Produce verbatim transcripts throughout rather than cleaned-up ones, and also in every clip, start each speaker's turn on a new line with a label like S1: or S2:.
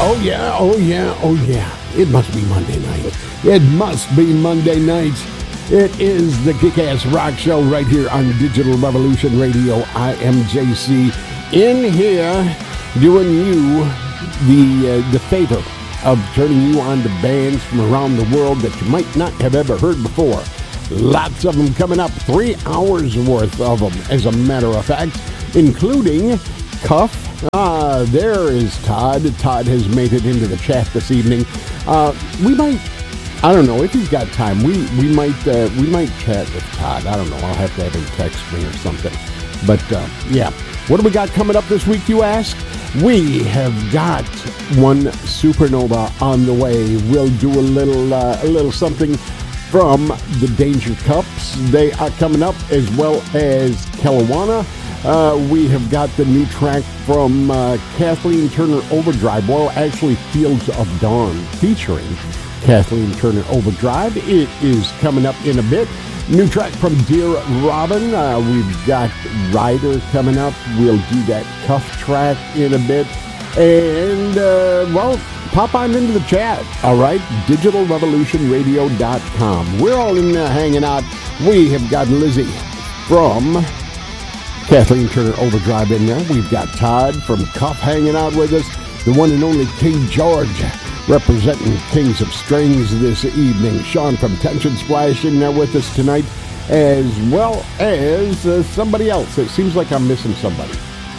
S1: Oh yeah, oh yeah, oh yeah. It must be Monday night. It must be Monday night. It is the Kick-Ass Rock Show right here on Digital Revolution Radio. I am J C in here doing you the uh, the favor of turning you on to bands from around the world that you might not have ever heard before. Lots of them coming up, three hours worth of them, as a matter of fact, including Cuff. Ah, there is Todd. Todd has made it into the chat this evening. Uh, we might, I don't know if he's got time. We we might uh, we might chat with Todd. I don't know. I'll have to have him text me or something. But uh, yeah, what do we got coming up this week? You ask. We have got one supernova on the way. We'll do a little uh, a little something from the Danger Cups. They are coming up, as well as Kelowna. Uh, we have got the new track from uh, Kathleen Turner Overdrive. Well, actually, Fields of Dawn, featuring Kathleen Turner Overdrive. It is coming up in a bit. New track from Dear Robin. Uh, we've got Rider coming up. We'll do that Cuff track in a bit. And, uh, well, pop on into the chat, all right? digital revolution radio dot com. We're all in there hanging out. We have got Lizzie from Kathleen Turner Overdrive in there. We've got Todd from Cuff hanging out with us. The one and only King George representing Kings of Strings this evening. Sean from Tension Splash in there with us tonight, as well as uh, somebody else. It seems like I'm missing somebody.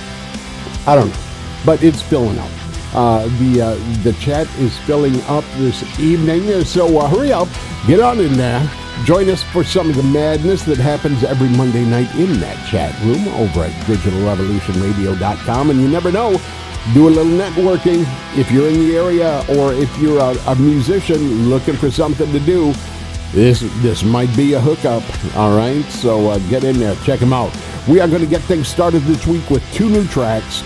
S1: I don't know, but it's filling up. Uh, the uh, the chat is filling up this evening, so uh, hurry up, get on in there. Join us for some of the madness that happens every Monday night in that chat room over at digital revolution radio dot com. And you never know, do a little networking. If you're in the area or if you're a, a musician looking for something to do, this this might be a hookup, all right? So uh, get in there, check them out. We are going to get things started this week with two new tracks.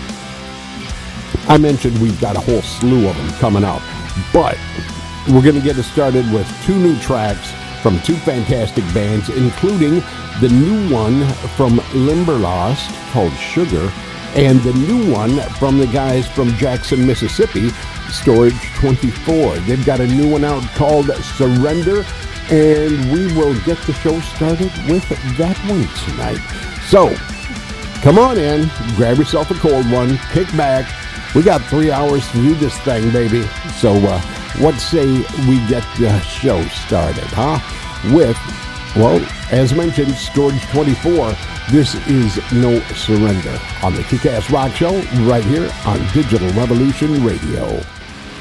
S1: I mentioned we've got a whole slew of them coming up, but we're going to get it started with two new tracks from two fantastic bands, including the new one from Limberlost called Sugar, and the new one from the guys from Jackson, Mississippi, Storage twenty-four. They've got a new one out called Surrender, and we will get the show started with that one tonight. So, come on in, grab yourself a cold one, kick back. We got three hours to do this thing, baby. So, uh, what say we get the show started, huh? With, well, as mentioned, Storage twenty-four. This is No Surrender on the Kick-Ass Rock Show right here on Digital Revolution Radio.